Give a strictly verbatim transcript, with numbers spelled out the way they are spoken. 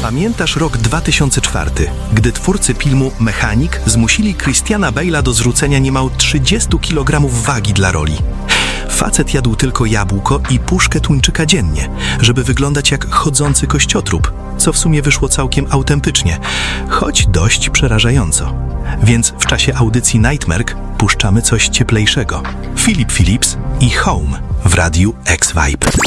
Pamiętasz rok dwa tysiące czwarty, gdy twórcy filmu Mechanik zmusili Christiana Bale'a do zrzucenia niemal trzydziestu kilogramów wagi dla roli? Facet jadł tylko jabłko i puszkę tuńczyka dziennie, żeby wyglądać jak chodzący kościotrup, co w sumie wyszło całkiem autentycznie, choć dość przerażająco. Więc w czasie audycji Nightmerk puszczamy coś cieplejszego. Philip Phillips i Home w radiu X-Vibe.